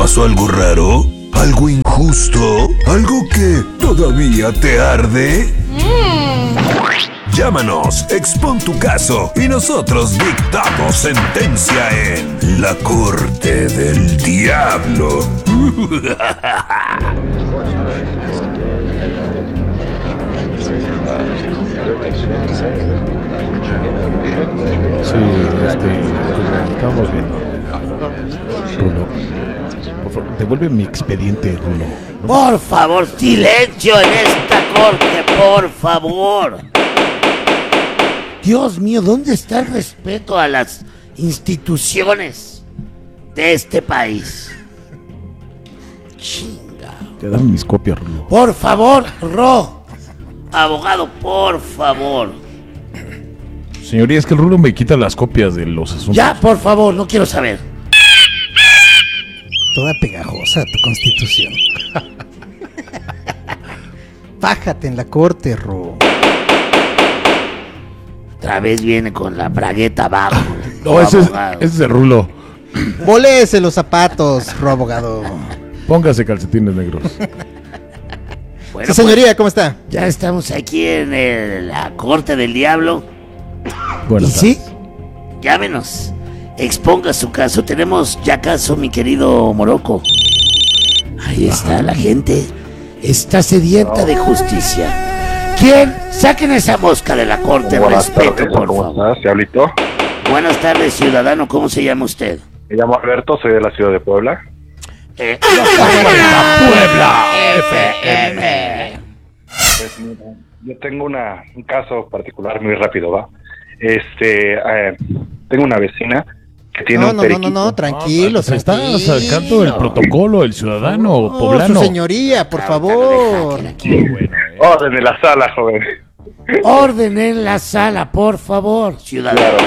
¿Pasó algo raro? ¿Algo injusto? ¿Algo que todavía te arde? Llámanos, expon tu caso y nosotros dictamos sentencia en La Corte del Diablo. Sí, estamos viendo. Rulo, por favor, devuelve mi expediente, Rulo. Por favor, silencio en esta corte, por favor. Dios mío, ¿dónde está el respeto a las instituciones de este país? Chinga. Te dan mis copias, Rulo. Por favor, abogado, por favor. Señoría, es que el Rulo me quita las copias de los asuntos. Ya, por favor, no quiero saber. Toda pegajosa tu constitución. Bájate en la corte, Ro. Otra vez viene con la bragueta abajo. No, ese es de Rulo. Volese los zapatos, Ro abogado. Póngase calcetines negros. Bueno, Sí, señoría, ¿cómo está? ya estamos aquí en la corte del diablo. Bueno, ¿Y sí? Llámenos, exponga su caso. Tenemos ya caso, mi querido Morocco. Ahí está la gente. Está sedienta de justicia. ¿Quién? Saquen esa mosca de la corte. Buenas Respeto, tardes, por ¿cómo favor. estás, Diablito? Buenas tardes, ciudadano. ¿Cómo se llama usted? Me llamo Alberto, soy de la ciudad de Puebla. Puebla FM. Pues mira, yo tengo un caso particular muy rápido, ¿va? Tengo una vecina que tiene un periquito. No, tranquilo, se está tranquilo. sacando el protocolo, el ciudadano poblano. Su señoría, por favor. Orden en la sala, joven. Orden en la sala, por favor, ciudadano.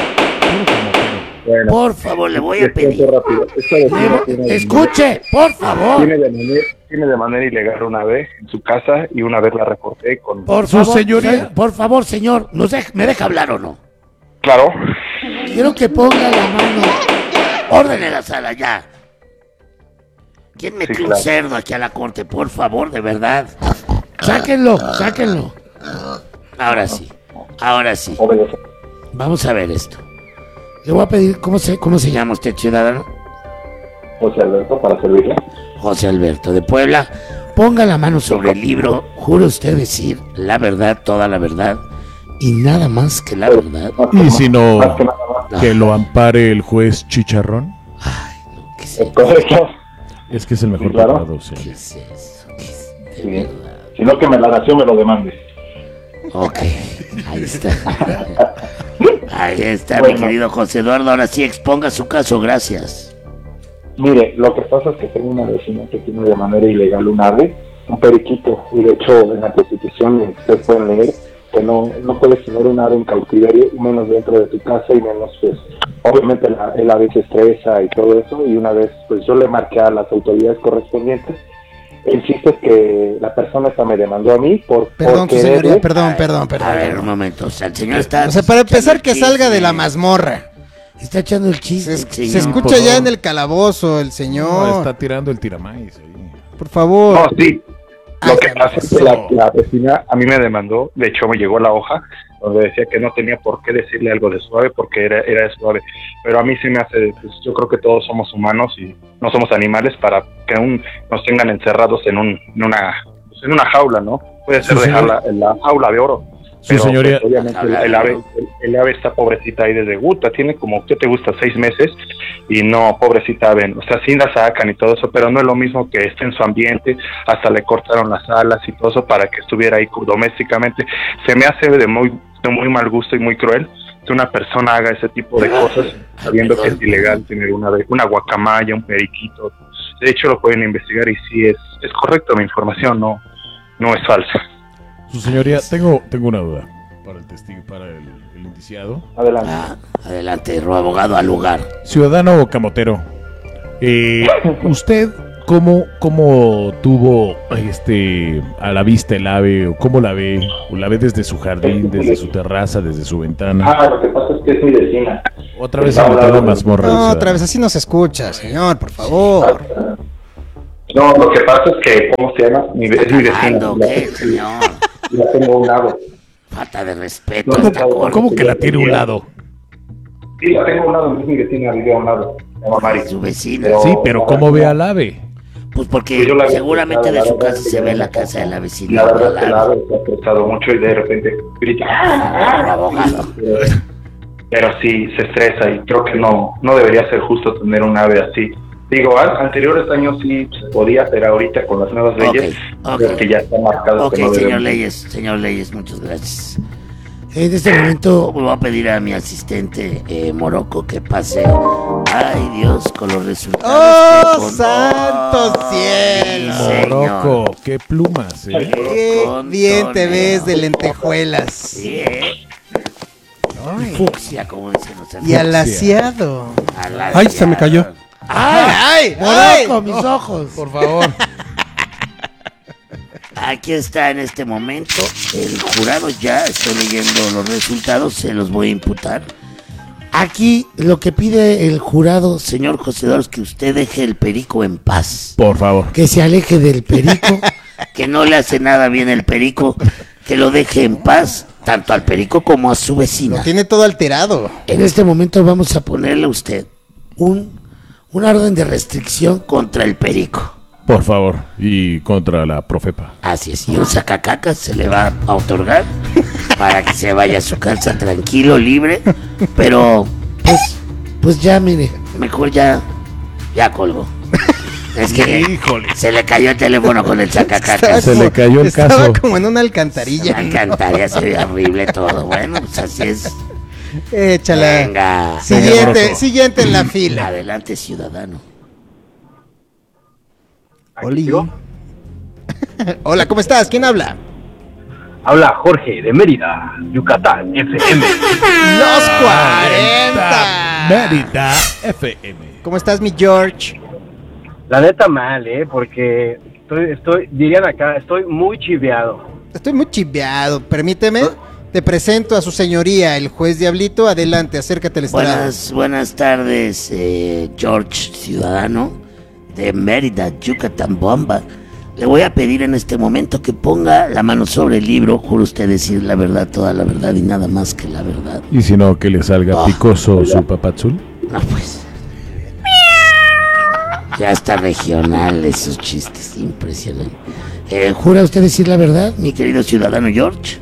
Bueno, Por favor, le voy a les cuento pedir. rápido. Esta vecina tiene Escuche, por favor. tiene de manera ilegal una vez en su casa y una vez la reporté con... Por Su favor, señoría. por favor, señor, ¿me deja hablar o no? Claro. Quiero que ponga la mano. Orden en la sala, ya. ¿Quién metió Sí, un claro. cerdo aquí a la corte? Por favor, de verdad. Sáquenlo. Ahora sí. Obedece. Vamos a ver esto. Le voy a pedir, ¿cómo se llama usted, ciudadano? José Alberto, para servirle. José Alberto de Puebla. Ponga la mano sobre el libro. ¿Jura usted decir la verdad, toda la verdad y nada más que la verdad? Y si no, Más que nada más. que lo ampare el juez Chicharrón. ¿Qué es, Es correcto. Es que es el mejor Sí, claro. preparado, sí. qué es eso? ¿Qué es? De Sí. verdad. Si no, que me la nación me lo demande. Ok, ahí está. Ahí está, mi Bueno. querido José Eduardo. Ahora sí exponga su caso, gracias. Mire, lo que pasa es que tengo una vecina que tiene de manera ilegal un ave, un periquito, y de hecho en la Constitución ustedes pueden leer que no puedes tener un ave en cautiverio, y menos dentro de tu casa, y menos pues, obviamente el ave se estresa y todo eso, y una vez pues yo le marqué a las autoridades correspondientes. El chiste es que la persona esta me demandó a mí por Perdón, su quererle- señoría, perdón. A ver, un momento. O sea, el señor está. O sea, para empezar, echando que el salga de la chisme. mazmorra. Está echando el chiste. Se, el se señor. escucha por ya favor. en el calabozo, el No, señor. está tirando el tiramais ahí. Por favor. No, sí. Ay, Lo que qué pasa es que la vecina a mí me demandó, de hecho me llegó la hoja donde decía que no tenía por qué decirle algo de suave porque era de suave, pero a mí se me hace, pues, yo creo que todos somos humanos y no somos animales para que nos tengan encerrados en una jaula, ¿no? Puede ser Sí, señor. en la jaula de oro. Su señoría. Pues, obviamente el ave está pobrecita ahí desde Guta, tiene como, ¿qué te gusta? 6 meses, y no, pobrecita ave, o sea, sí la sacan y todo eso, pero no es lo mismo que esté en su ambiente, hasta le cortaron las alas y todo eso para que estuviera ahí domésticamente. Se me hace de muy mal gusto y muy cruel que una persona haga ese tipo de cosas sabiendo que es ilegal tener una guacamaya, un periquito. De hecho lo pueden investigar y sí es correcto mi información, no es falsa. Su señoría, tengo una duda para el testigo, para el indiciado. Adelante. Adelante, abogado, al lugar. Ciudadano camotero, ¿usted cómo tuvo a la vista el ave, o cómo la ve? ¿O la ve desde su jardín, desde su terraza, desde su ventana? Lo que pasa es que es mi vecina. Otra vez se metió la mazmorra. de No, ciudadano. otra vez así no se escucha, señor, por favor. No, lo que pasa es que, ¿cómo se llama? Es mi vecina. ¿Ando qué, señor? La tengo a un lado. Falta de respeto. ¿Cómo- Esta corte. ¿Cómo que la tiene a un lado? Sí, la tengo a un lado, es mi vecina, vive a un lado. Se llama Mari. Su vecina. Pero- Sí, pero ¿cómo ve al ave? Pues porque Pues yo la- seguramente de la su verdad casa es que se ve yo- la casa de la La vecina. verdad es que el ave se ha estresado mucho y de repente grita. Abogado. Pero sí, se estresa y creo que no debería ser justo tener un ave así. Digo, anteriores años sí se podía, pero ahorita con las nuevas leyes, Ok. creo que ya está marcado Ok, que no señor debemos. Señor Leyes, muchas gracias. En este momento voy a pedir a mi asistente Morocco que pase. Ay, Dios, con los resultados. ¡Oh, que santo Ay, cielo! señor. Morocco, qué plumas, ¿eh? Qué Con bien te toneo. ves de lentejuelas. Sí, Ay, fucsia, como dicen los y argentinos. alaciado. Ay, se me cayó. ¡Ay! Morocco, mis ojos. Por favor. Aquí está en este momento el jurado, ya estoy leyendo los resultados, se los voy a imputar. Aquí lo que pide el jurado, señor José Eduardo, es que usted deje el perico en paz. Por favor. Que se aleje del perico, que no le hace nada bien el perico, que lo deje en paz, tanto al perico como a su Lo vecina. tiene todo alterado. En este momento vamos a ponerle a usted una orden de restricción contra el perico. Por favor. Y contra la Profepa. Así es, y un sacacaca se le va a otorgar para que se vaya a su casa tranquilo, libre, pero pues ya mire, mejor ya colgó. Es que Híjole. se le cayó el teléfono con el sacacaca. Se le cayó el Estaba caso. como en una alcantarilla. Me encantaría, se ve horrible todo. Bueno, pues así es. Échala. Venga, Siguiente, Morocco. siguiente en la fila. adelante, ciudadano. Oli. Hola, ¿cómo estás? ¿Quién habla? Habla Jorge de Mérida, Yucatán, FM. Los 40. Mérida FM. ¿Cómo estás, mi George? La neta mal, porque dirían acá, estoy muy chiveado. Estoy muy chiveado. Permíteme. Te presento a su señoría, el juez Diablito. Adelante, acércate al estrado. Buenas tardes, George, ciudadano de Mérida, Yucatán, Bomba. Le voy a pedir en este momento que ponga la mano sobre el libro. Juro usted decir la verdad, toda la verdad y nada más que la verdad. Y si no, que le salga picoso su papazul. No, pues. Ya está regional esos chistes, impresionante. ¿Jura usted decir la verdad, mi querido ciudadano George?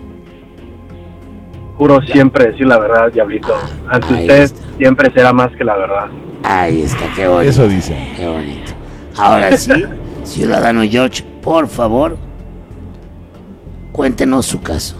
Juro siempre decir la verdad, Diablito. Ante Ahí usted está. siempre será más que la verdad. Ahí está, qué bonito. Eso dice. Qué bonito. Ahora sí, ciudadano George, por favor, cuéntenos su caso.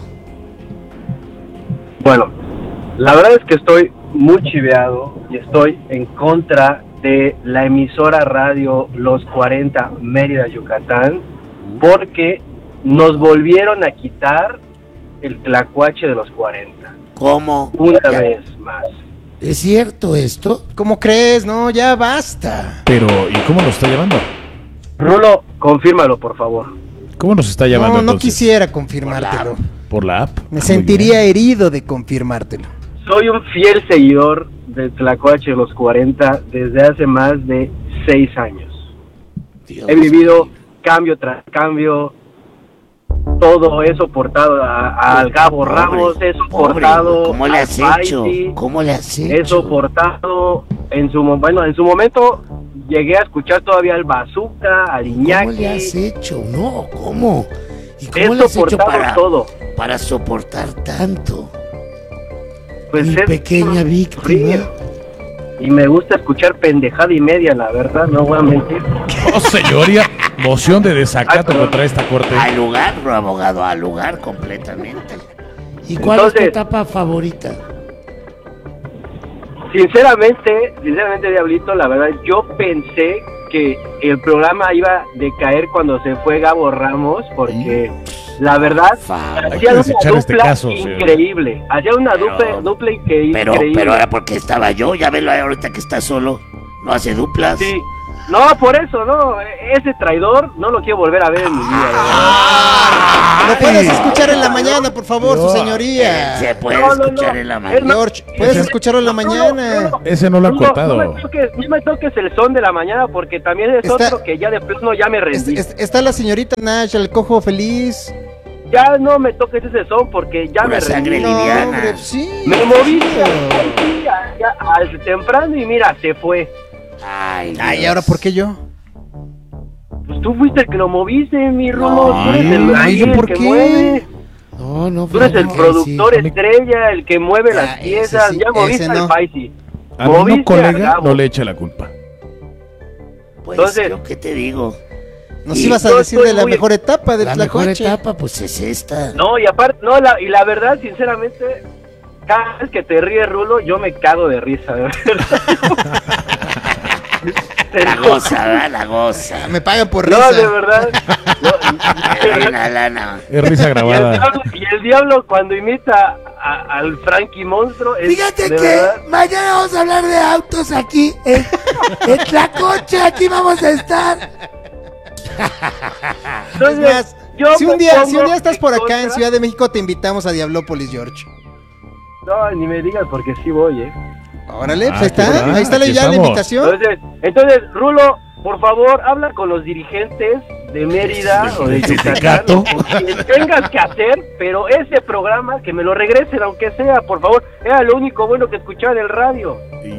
Bueno, la verdad es que estoy muy chiveado y estoy en contra de la emisora radio Los 40 Mérida, Yucatán, porque nos volvieron a quitar el tlacuache de los 40. ¿Cómo? Una Ya- vez más. ¿Es cierto esto? ¿Cómo crees? No, ya basta. Pero, ¿y cómo nos está llamando? Rulo, confírmalo, por favor. ¿Cómo nos está llamando No, no entonces? quisiera confirmártelo. ¿Por la app? Me Muy sentiría bien. herido de confirmártelo. Soy un fiel seguidor del tlacuache de los 40 desde hace más de 6 años. Dios He vivido mío. cambio tras cambio. Todo he soportado al Gabo Pobre, Ramos, he pobre, soportado ¿cómo le al has hecho? Faisy, ¿Cómo le has he hecho? soportado en su momento llegué a escuchar todavía al Bazooka, al ¿Cómo le has Iñaki. hecho? No, ¿cómo? ¿Y He cómo le has hecho soportado todo. para soportar tanto? Pues Mi es pequeña víctima. Y me gusta escuchar pendejada y media, la verdad, no voy a mentir. Oh, señoría. Moción de desacato contra esta corte. Al lugar, no, abogado, al lugar completamente. ¿Y cuál es tu Entonces- etapa favorita? Sinceramente, Diablito, la verdad, yo pensé que el programa iba a decaer cuando se fue Gabo Ramos, porque la verdad, Favor. hacían una desechar este dupla caso, señor. increíble. Hacían una Pero- dupla increíble. Pero ahora porque estaba yo, ya velo ahorita que está solo. No hace duplas. Sí. No, por eso, no. Ese traidor no lo quiero volver a ver en mi vida. ¿Lo puedes escuchar en la mañana, por favor, su señoría? Se puede No, escuchar en la mañana. George, puedes escucharlo en la mañana. Ese no lo han cortado. No me toques el son de la mañana porque también es Está- otro que ya de plano ya me rendí. Está la señorita Nash, el cojo feliz. Ya no me toques ese son porque ya Pura me sangre rendí. No, liviana. hombre, sí. Me moví al temprano y mira, se fue. Ay, Ay, Dios. ¿ahora por qué yo? Pues tú fuiste el que lo moviste, mi Rulo. Tú eres Ay, el, ahí ¿yo el por que qué? mueve. No, Tú eres el productor estrella, el que mueve las ese piezas. sí, Ya moviste ese al no. Paisi. A mí Moviste no, colega, al Gabo. no le eche la culpa. Pues, Entonces- ¿yo qué te digo? Nos Y ibas a yo decir de estoy la muy- mejor etapa del La mejor Tlacuache. etapa, pues es esta. No, y aparte, no, y la verdad, sinceramente, cada vez que te ríes, Rulo, yo me cago de risa, de verdad. La goza, ¿verdad? La goza. Me pagan por No, risa. de verdad. Hay una lana. Es risa grabada. Y el diablo cuando imita al Frankie Monstruo es, Fíjate de que verdad, mañana vamos a hablar de autos aquí en Tlacoche, aquí vamos a estar. entonces, Es más, yo si me un día pongo estás por acá en contra- Ciudad de México, te invitamos a Diablópolis, George. No, ni me digas porque sí voy, Órale, pues Ah, ahí está, qué bueno, ahí está aquí ya la estamos. invitación. Entonces, Rulo, por favor, habla con los dirigentes de Mérida o de Del Yucatán, sindicato. o quien tengas que hacer, pero ese programa que me lo regresen, aunque sea, por favor, era lo único bueno que escuchaba en el radio.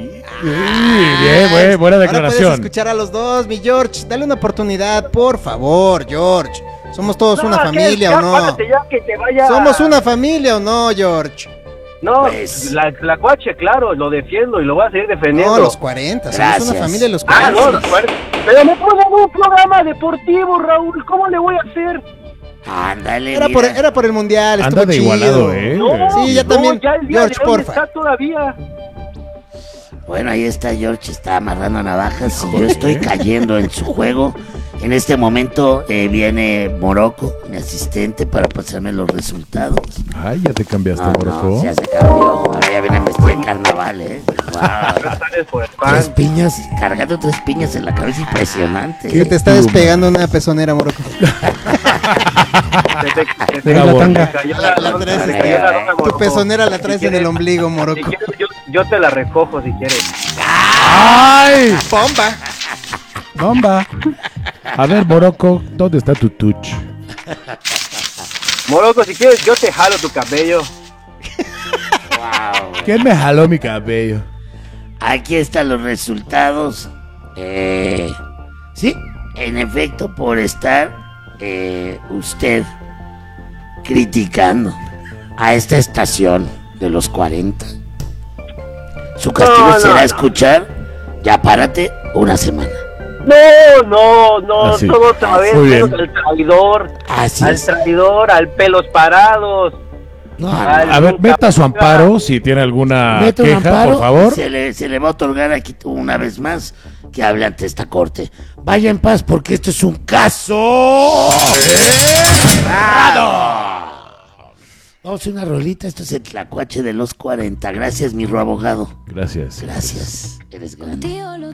Bien, buena Ahora puedes declaración. escuchar a los dos, mi George. Dale una oportunidad, por favor, George. ¿Somos todos una ¿qué? familia Ya, o no? párate ya, que te vaya. ¿Somos una familia o no, George? No, Pues- la cuache, claro, lo defiendo y lo voy a seguir defendiendo. No, los 40. Somos Gracias. una familia de los Ah, 40. no, los 40. Pero me ponen un programa deportivo, Raúl. ¿Cómo le voy a hacer? Ándale, Era mira. por el mundial, Anda estuvo de chido. igualado, ¿eh? No, Sí, ya no, también. ya el día George, de hoy porfa. está todavía. Bueno, ahí está George, está amarrando navajas y yo estoy cayendo en su juego. En este momento viene Morocco, mi asistente, para pasarme los resultados. Ay, ya te cambiaste, No, Morocco. no, ya se cambió. Ahora ya viene vestido de carnaval, ¿eh? Wow. Sales por el Tres pan. piñas, cargando 3 piñas en la cabeza, impresionante. Que te está despegando una pezonera, Morocco. Se te Una cayó tanga. se cayó la La ronda, traes- se cayó la ronda, Tu Morocco. pezonera la traes Si en el quieres- ombligo, si Morocco. quieres, yo te la recojo si quieres. ¡Ay! ¡Bomba! ¡Bomba! A ver, Morocco, ¿dónde está tu touch? Morocco, si quieres, yo te jalo tu cabello. Wow. ¿Quién me jaló mi cabello? Aquí están los resultados. Sí, en efecto, por estar usted criticando a esta estación de los 40. Su castigo No, no, será no. escuchar, ya párate, una semana. No, Así. todo otra vez, Muy bien. menos al traidor, Así al es. traidor, al pelos parados. No, al A ver, nunca meta su paga. amparo si tiene alguna Mete un queja, amparo, por favor. Se le va a otorgar aquí una vez más que hable ante esta corte. Vaya en paz porque esto es un caso cerrado. Vamos a una rolita, esto es el Tlacuache de los 40. Gracias, mi abogado. Gracias. Gracias, eres grande.